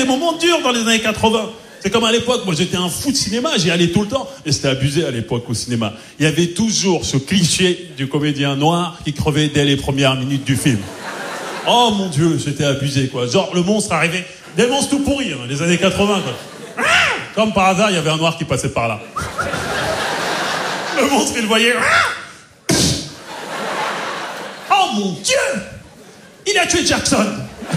des moments durs dans les années 80. C'est comme à l'époque, moi j'étais un fou de cinéma, j'y allais tout le temps. Et c'était abusé à l'époque au cinéma. Il y avait toujours ce cliché du comédien noir qui crevait dès les premières minutes du film. Oh mon Dieu, j'étais abusé, quoi. Genre, le monstre arrivait, des monstres tout pourris, hein, les années 80, quoi. Comme par hasard, il y avait un noir qui passait par là. Le monstre, il le voyait. Oh mon Dieu! Il a tué Jackson!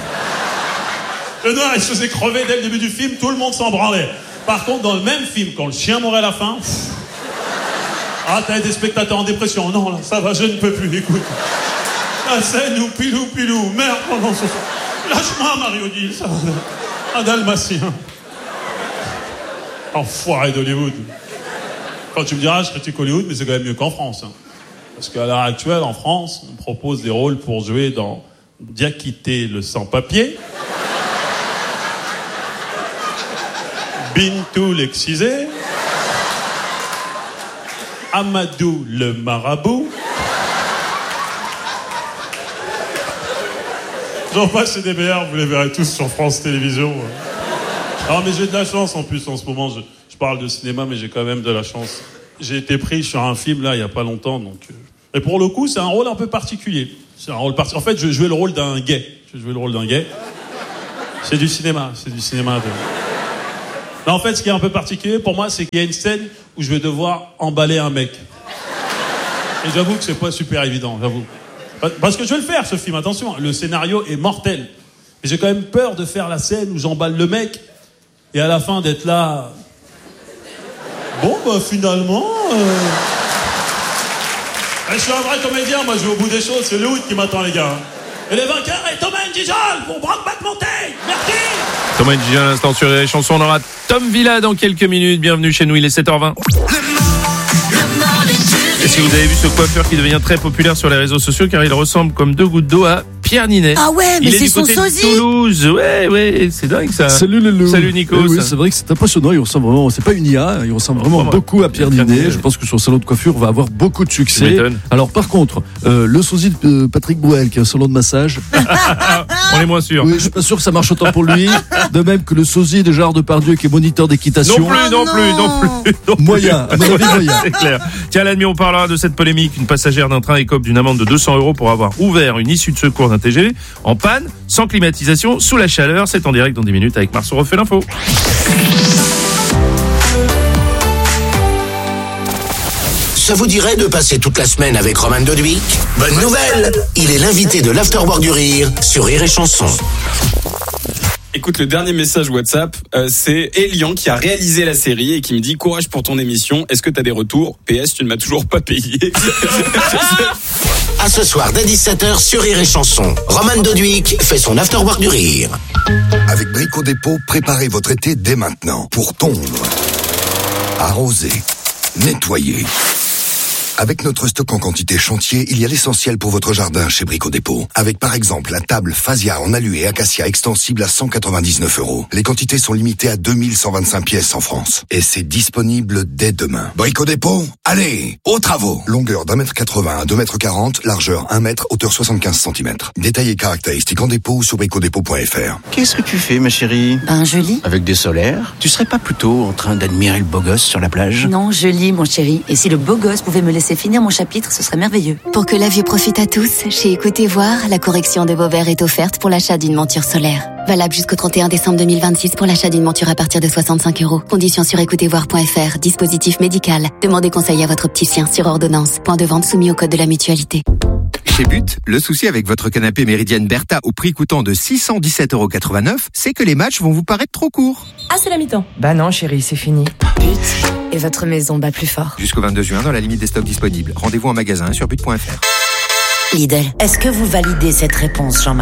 Le noir, il se faisait crever dès le début du film, tout le monde s'en branlait. Par contre, dans le même film, quand le chien mourait à la fin... Ah, t'avais des spectateurs en dépression. Non, là, ça va, je ne peux plus, écoute. La scène où pilou, merde, pendant ce soir. Lâche-moi, Mario Guy, ça va. Un dalmatien. Enfoiré d'Hollywood. Quand tu me diras, je critique Hollywood, mais c'est quand même mieux qu'en France. Hein. Parce qu'à l'heure actuelle, en France, on propose des rôles pour jouer dans Diakité le sans-papier, Bintou l'excisé, Amadou le marabout. J'en passe chez DBR, vous les verrez tous sur France Télévisions. Alors, mais j'ai de la chance en plus en ce moment. Je parle de cinéma, mais j'ai quand même de la chance. J'ai été pris sur un film là il y a pas longtemps, donc. Et pour le coup, c'est un rôle un peu particulier. C'est un rôle En fait, je jouais le rôle d'un gay. C'est du cinéma. Non, en fait, ce qui est un peu particulier pour moi, c'est qu'il y a une scène où je vais devoir emballer un mec. Et j'avoue que c'est pas super évident, j'avoue. Parce que je vais le faire, ce film, attention. Le scénario est mortel. Mais j'ai quand même peur de faire la scène où j'emballe le mec et à la fin d'être là... Bon, bah finalement... Je suis un vrai comédien, moi je vais au bout des choses, c'est le Hood qui m'attend, les gars. Et les vainqueurs, et Thomas N'Djidjal pour Brokeback Mountain. Merci. Thomas N'Djidjal à l'instant sur les chansons. On aura Tom Villa dans quelques minutes. Bienvenue chez nous, il est 7h20. Est-ce que vous avez vu ce coiffeur qui devient très populaire sur les réseaux sociaux car il ressemble comme deux gouttes d'eau à Pierre Ninet. Ah ouais, mais c'est son sosie. Il est du côté de Toulouse. Ouais, c'est dingue ça. Salut les loups. Salut Nico. Oui, c'est vrai que c'est impressionnant. Il ressemble vraiment, c'est pas une IA, il ressemble vraiment beaucoup à Pierre Ninet. Je pense que son salon de coiffure va avoir beaucoup de succès. Alors par contre, le sosie de Patrick Bruel qui a un salon de massage. On est moins sûr. Oui, je suis pas sûr que ça marche autant pour lui. De même que le sosie de Gérard Depardieu qui est moniteur d'équitation. Non plus. Moyen, à mon avis moyen. C'est clair. Tiens, la nuit, on parlera de cette polémique. Une passagère d'un train écope d'une amende de 200 € pour avoir ouvert une issue de secours d'un TGV en panne, sans climatisation, sous la chaleur. C'est en direct dans 10 minutes avec Marceau refait l'info. Ça vous dirait de passer toute la semaine avec Roman Doduic ? Bonne nouvelle ! Il est l'invité de l'Afterwork du Rire sur Rire et Chanson. Écoute, le dernier message WhatsApp, c'est Elian qui a réalisé la série et qui me dit « Courage pour ton émission, est-ce que t'as des retours ? PS, tu ne m'as toujours pas payé. » À ce soir dès 17h sur Rire et Chanson. Roman Doduic fait son Afterwork du Rire. Avec Brico Dépôt, préparez votre été dès maintenant pour tondre, arroser, nettoyer. Avec notre stock en quantité chantier, il y a l'essentiel pour votre jardin chez Brico Dépôt. Avec par exemple la table Phasia en alu et acacia extensible à 199 €. Les quantités sont limitées à 2125 pièces en France. Et c'est disponible dès demain. Brico Dépôt, allez, aux travaux. Longueur d'1,80 m à 2,40 m, largeur 1 m, hauteur 75 cm. Détails et caractéristiques en dépôt ou sur bricodépôt.fr. Qu'est-ce que tu fais, ma chérie ? Je lis. Avec des solaires ? Tu serais pas plutôt en train d'admirer le beau gosse sur la plage ? Non, je lis, mon chéri. Et si le beau gosse pouvait me laisser finir mon chapitre, ce serait merveilleux. Pour que la vue profite à tous, chez Écoutez Voir, la correction de vos verres est offerte pour l'achat d'une monture solaire. Valable jusqu'au 31 décembre 2026 pour l'achat d'une monture à partir de 65 €. Conditions sur écoutezvoir.fr. Dispositif médical. Demandez conseil à votre opticien sur ordonnance. Point de vente soumis au code de la mutualité. Chez But, le souci avec votre canapé Méridienne Bertha au prix coûtant de 617,89 €, c'est que les matchs vont vous paraître trop courts. Ah, c'est la mi-temps. Bah non, chérie, c'est fini. But. Et votre maison bat plus fort. Jusqu'au 22 juin dans la limite des stocks disponibles. Rendez-vous en magasin sur but.fr. Lidl. Est-ce que vous validez cette réponse, Jean-Marc ?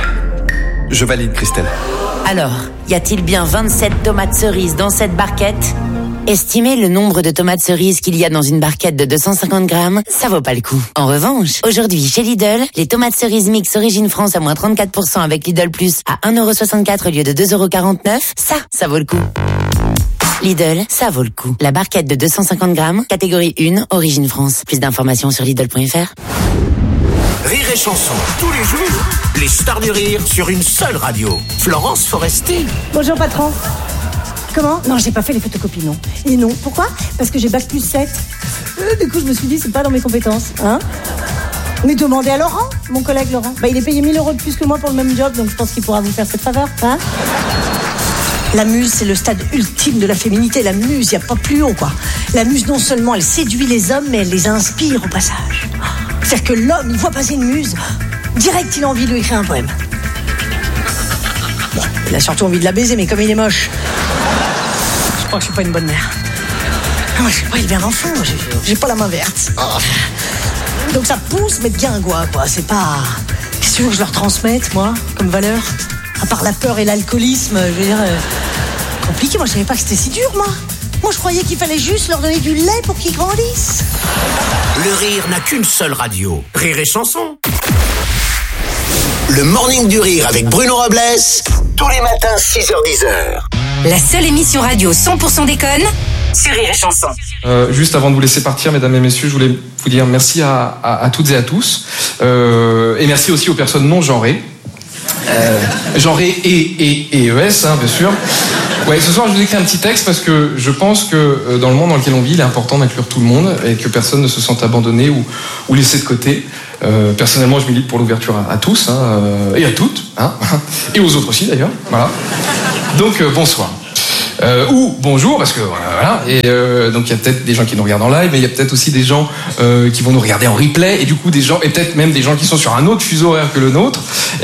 Je valide, Christelle. Alors, y a-t-il bien 27 tomates cerises dans cette barquette ? Estimez le nombre de tomates cerises qu'il y a dans une barquette de 250 grammes, ça vaut pas le coup. En revanche, aujourd'hui, chez Lidl, les tomates cerises mix Origine France à moins 34% avec Lidl Plus à 1,64 € au lieu de 2,49 €, ça vaut le coup. Lidl, ça vaut le coup. La barquette de 250 grammes, catégorie 1, Origine France. Plus d'informations sur Lidl.fr. Rire et Chanson, tous les jours Les stars du rire sur une seule radio. Florence Foresti. Bonjour patron. Comment ? Non, j'ai pas fait les photocopies, non. Et non, pourquoi ? Parce que j'ai bac plus 7. Du coup, je me suis dit, c'est pas dans mes compétences. Hein ? Mais demandez à Laurent, mon collègue Laurent. Il est payé 1 000 € de plus que moi pour le même job, donc je pense qu'il pourra vous faire cette faveur. Hein ? La muse, c'est le stade ultime de la féminité. La muse, il n'y a pas plus haut, quoi. La muse, non seulement elle séduit les hommes, mais elle les inspire au passage. C'est-à-dire que l'homme, il voit passer une muse, direct, il a envie de lui écrire un poème. Bon, il a surtout envie de la baiser, mais comme il est moche, je crois que je suis pas une bonne mère. Moi, je sais pas élever un enfant, j'ai pas la main verte. Oh. Donc ça pousse, mais de guingois, quoi. C'est pas... Qu'est-ce que tu veux que je leur transmette, moi, comme valeur ? À part la peur et l'alcoolisme, je veux dire... compliqué, moi, je savais pas que c'était si dur, moi. Moi, je croyais qu'il fallait juste leur donner du lait pour qu'ils grandissent. Le rire n'a qu'une seule radio. Rire et chanson. Le Morning du Rire avec Bruno Robles, tous les matins 6h-10h. La seule émission radio 100% déconne sur Rire et chanson. Juste avant de vous laisser partir, mesdames et messieurs, je voulais vous dire merci à toutes et à tous. Et merci aussi aux personnes non genrées. Genrées et ES, hein, bien sûr. Ouais, ce soir, je vous écris un petit texte parce que je pense que dans le monde dans lequel on vit, il est important d'inclure tout le monde et que personne ne se sente abandonné ou laissé de côté. Personnellement, je milite pour l'ouverture à tous et à toutes, hein, et aux autres aussi d'ailleurs. Voilà. Donc bonsoir. Ou bonjour, parce que voilà. Et donc il y a peut-être des gens qui nous regardent en live, mais il y a peut-être aussi des gens qui vont nous regarder en replay, et du coup des gens, et peut-être même des gens qui sont sur un autre fuseau horaire que le nôtre,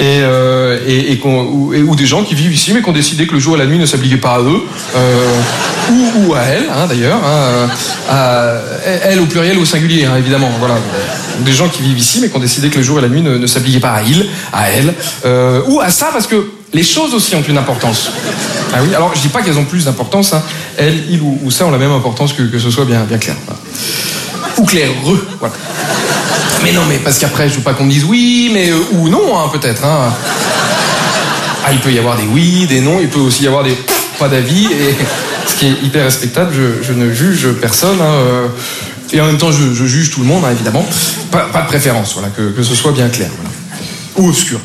ou des gens qui vivent ici mais qui ont décidé que le jour et la nuit ne s'appliquaient pas à eux, ou à elles, hein, d'ailleurs, hein, à elles au pluriel ou au singulier, hein, évidemment. Voilà, des gens qui vivent ici mais qui ont décidé que le jour et la nuit ne s'appliquaient pas à elles, ou à ça, parce que les choses aussi ont une importance. Ah oui, alors je dis pas qu'elles ont plus d'importance, hein. Elles, ils ou ça ont la même importance que ce soit bien clair. Voilà. Ou claireux, voilà. Mais non, mais parce qu'après, je veux pas qu'on me dise oui, mais ou non, hein, peut-être. Hein. Ah, il peut y avoir des oui, des non, il peut aussi y avoir des pas d'avis, et ce qui est hyper respectable, je ne juge personne, hein, et en même temps, je juge tout le monde, hein, évidemment. Pas de préférence, voilà, que ce soit bien clair. Voilà. Ou obscur.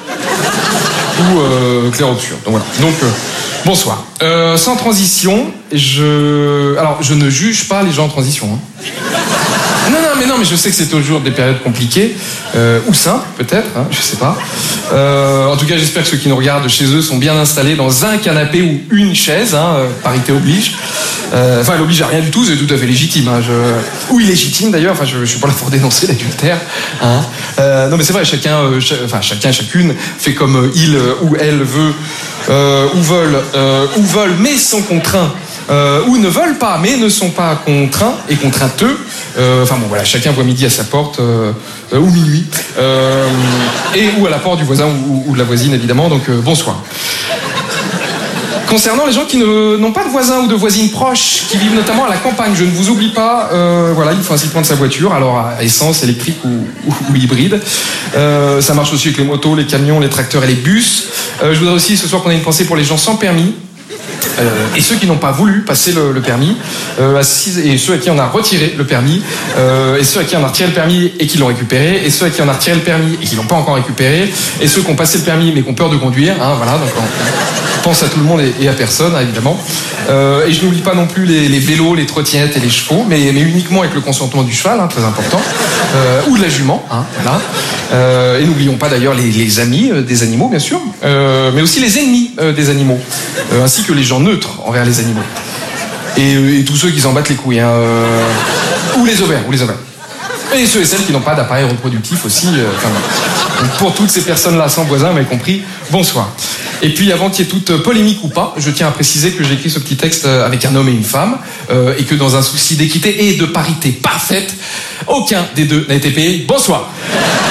Ou clair-obscur. Donc voilà. Bonsoir. Sans transition, je ne juge pas les gens en transition. Hein. Non, mais je sais que c'est toujours des périodes compliquées, ou simples peut-être, hein, je sais pas. En tout cas, j'espère que ceux qui nous regardent chez eux sont bien installés dans un canapé ou une chaise, hein, parité oblige. Enfin, elle oblige à rien du tout, c'est tout à fait légitime. Hein, ou illégitime d'ailleurs, enfin, je suis pas là pour dénoncer l'adultère. Hein. Non, mais c'est vrai, chacune fait comme il ou elle veut, ou veulent, mais sont contraints. Ou ne veulent pas, mais ne sont pas contraints et contrainteux. Enfin bon, voilà, chacun voit midi à sa porte, ou minuit, ou à la porte du voisin ou de la voisine, évidemment. Donc bonsoir. Concernant les gens qui n'ont pas de voisins ou de voisines proches, qui vivent notamment à la campagne, je ne vous oublie pas, voilà, il faut ainsi prendre sa voiture, alors à essence, électrique ou hybride. Ça marche aussi avec les motos, les camions, les tracteurs et les bus. Je voudrais aussi ce soir qu'on ait une pensée pour les gens sans permis. Et ceux qui n'ont pas voulu passer le permis, et ceux à qui on a retiré le permis, et ceux à qui on a retiré le permis et qui l'ont récupéré, et ceux à qui on a retiré le permis et qui l'ont pas encore récupéré, et ceux qui ont passé le permis mais qui ont peur de conduire, hein, voilà, donc on pense à tout le monde et à personne, hein, évidemment. Et je n'oublie pas non plus les vélos, les trottinettes et les chevaux, mais uniquement avec le consentement du cheval, hein, très important, ou de la jument, hein, voilà. Et n'oublions pas d'ailleurs les amis des animaux, bien sûr, mais aussi les ennemis des animaux, ainsi que les gens neutres envers les animaux. Et tous ceux qui s'en battent les couilles, hein, ou les ovaires. Et ceux et celles qui n'ont pas d'appareil reproductif aussi. Donc pour toutes ces personnes-là sans voisins, vous m'avez compris, bonsoir. Et puis avant qu'il y ait toute polémique ou pas, je tiens à préciser que j'ai écrit ce petit texte avec un homme et une femme, et que dans un souci d'équité et de parité parfaite, aucun des deux n'a été payé. Bonsoir.